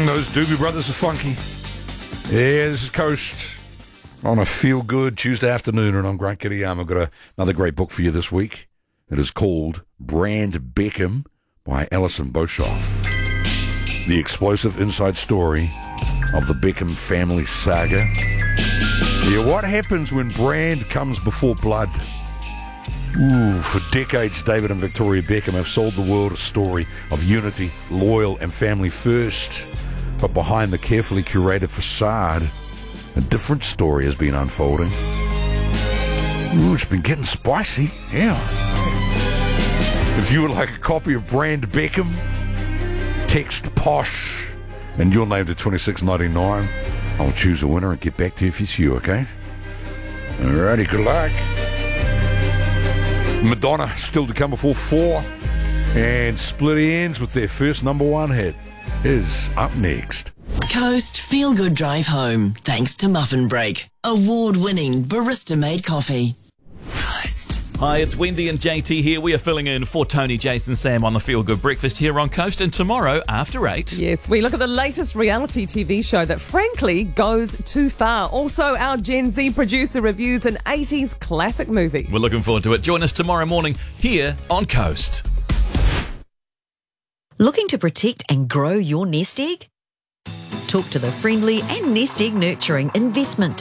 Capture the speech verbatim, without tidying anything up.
Those Doobie Brothers are funky. Yeah, this is Coast on a feel-good Tuesday afternoon, and I'm Grant Kittyarm. I've got a, another great book for you this week. It is called Brand Beckham by Alison Boshoff. The explosive inside story of the Beckham family saga. Yeah, what happens when brand comes before blood? Ooh, for decades, David and Victoria Beckham have sold the world a story of unity, loyal, and family first. But behind the carefully curated facade, a different story has been unfolding. Ooh, it's been getting spicy. Yeah. If you would like a copy of Brand Beckham, text POSH and your name to twenty-six ninety-nine. I'll choose a winner and get back to you if it's you, okay? Alrighty, good luck. Madonna still to come before four, and Split Ends with their first number one hit is up next. Coast Feel Good Drive Home, thanks to Muffin Break, award-winning barista-made coffee. Coast. Hi, it's Wendy and J T here. We are filling in for Tony, Jason, Sam on the Feel Good Breakfast here on Coast, and tomorrow after eight. Yes, we look at the latest reality T V show that frankly goes too far. Also, our Gen Z producer reviews an eighties classic movie. We're looking forward to it. Join us tomorrow morning here on Coast. Looking to protect and grow your nest egg? Talk to the friendly and nest egg nurturing investment